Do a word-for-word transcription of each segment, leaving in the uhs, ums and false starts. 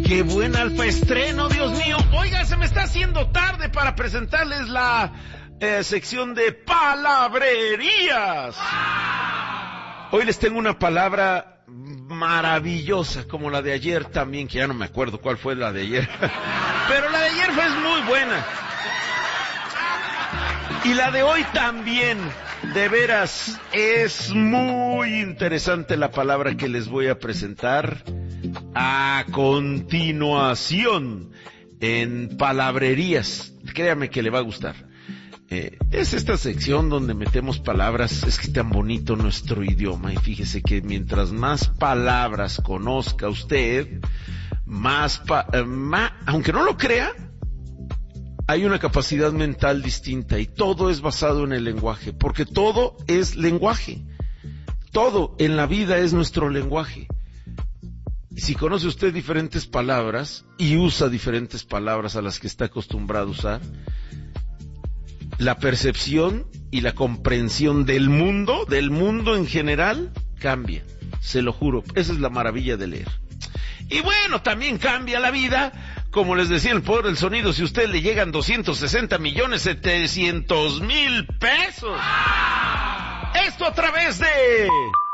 ¡Qué buen alfa estreno, Dios mío! Oiga, se me está haciendo tarde para presentarles la eh, sección de palabrerías. Hoy les tengo una palabra maravillosa, como la de ayer también, que ya no me acuerdo cuál fue la de ayer. Pero la de ayer fue muy buena. Y la de hoy también, de veras, es muy interesante la palabra que les voy a presentar a continuación en palabrerías. Créame que le va a gustar. Eh, es esta sección donde metemos palabras. Es que es tan bonito nuestro idioma, y fíjese que mientras más palabras conozca usted, más, pa- eh, más aunque no lo crea, hay una capacidad mental distinta, y todo es basado en el lenguaje, porque todo es lenguaje. Todo en la vida es nuestro lenguaje. Si conoce usted diferentes palabras y usa diferentes palabras a las que está acostumbrado a usar, la percepción y la comprensión del mundo, del mundo en general, cambia. Se lo juro, esa es la maravilla de leer. Y bueno, también cambia la vida. Como les decía, el poder del sonido, si a usted le llegan doscientos sesenta millones setecientos mil pesos. Esto a través de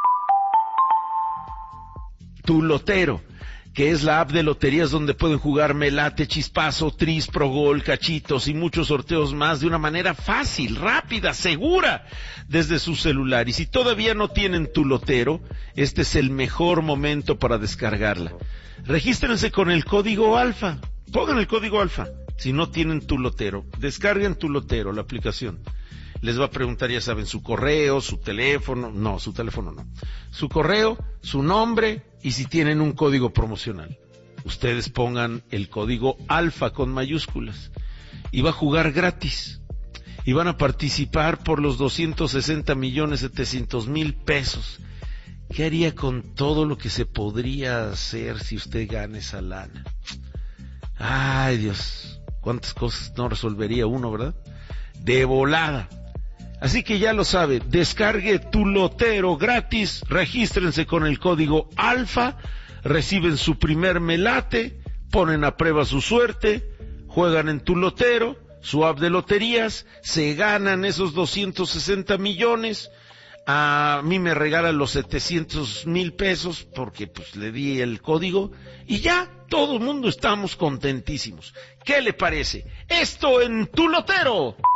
Tu Lotero, que es la app de loterías donde pueden jugar Melate, Chispazo, Tris, Progol, Cachitos y muchos sorteos más de una manera fácil, rápida, segura, desde su celular. Y si todavía no tienen Tu Lotero, este es el mejor momento para descargarla. Regístrense con el código alfa. Pongan el código alfa. Si no tienen Tu Lotero, descarguen Tu Lotero, la aplicación. Les va a preguntar, ya saben, su correo, su teléfono. No, su teléfono no. Su correo, su nombre y si tienen un código promocional. Ustedes pongan el código alfa con mayúsculas y va a jugar gratis. Y van a participar por los doscientos sesenta millones setecientos mil pesos. ¿Qué haría con todo lo que se podría hacer si usted gana esa lana? Ay, Dios, cuántas cosas no resolvería uno, ¿verdad? De volada. Así que ya lo sabe, descargue Tu Lotero gratis, regístrense con el código alfa, reciben su primer melate, ponen a prueba su suerte, juegan en Tu Lotero, su app de loterías, se ganan esos doscientos sesenta millones. A mí me regalan los setecientos mil pesos porque pues le di el código y ya todo el mundo estamos contentísimos. ¿Qué le parece? Esto en Tu Lotero.